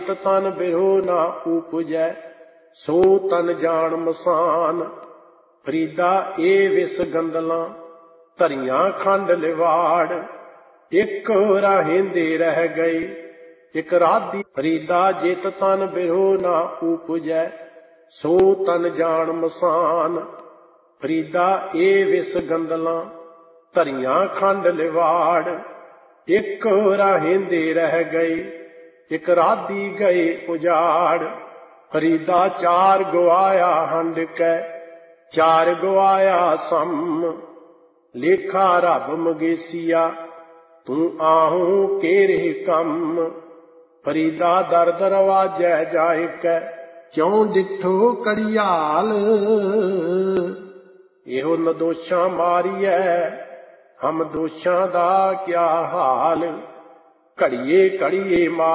ਤਨ ਬਿਰੋ ਨਾ ਉਪਜੈ, ਸੋ ਤਨ ਜਾਣ ਮਸਾਨ। ਫਰੀਦਾ ਇਹ ਵਿਸ ਗੰਦਲਾਂ, ਧਰੀਆਂ ਖੰਡ ਲਿਵਾੜ। ਇੱਕ ਰਾਹੇਂਦੇ ਰਹਿ ਗਏ, ਇੱਕ ਰਾਧੀ। ਫਰੀਦਾ ਜਿਤ ਤਨ ਬਿਰੋ ਨਾ ਉਪਜੈ, ਸੋ ਤਨ ਜਾਣ ਮਸਾਨ। ਫਰੀਦਾ ਇਹ ਵਿਸ ਗੰਦਲਾਂ, ਧਰੀਆਂ ਖੰਡ ਲਿਵਾੜ। ਇੱਕ ਰਾਹੇਂਦੇ ਰਹਿ ਗਏ, ਇੱਕ ਰਾਧੀ ਗਏ ਉਜਾੜ। ਫਰੀਦਾ ਚਾਰ ਗਵਾਇਆ ਹੰਡ ਕੈ, ਚਾਰ ਗਵਾਇਆ ਸਮ। ਲੇਖਾ ਰੱਬ ਮਗੇਸੀਆ, ਤੂੰ ਆਹੂੰ ਕੇਰੇ ਕੰਮ। ਫਰੀਦਾ ਦਰ ਦਰਵਾਜੈ ਜਾਇ ਕੈ, ਕਿਉ ਡਿਠੋ ਕੜਿਆਲ। ਇਹੋ ਨਦੋਸ਼ਾਂ ਮਾਰੀਐ, ਹਮ ਦੋਸ਼ਾਂ ਦਾ ਕਿਆ ਹਾਲ। ਘੜੀਏ ਘੜੀਏ